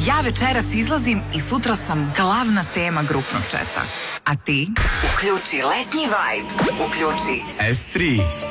Ja večeras izlazim i sutra sam glavna tema grupnog četa. A ti? Uključi letnji vibe. Uključi S3.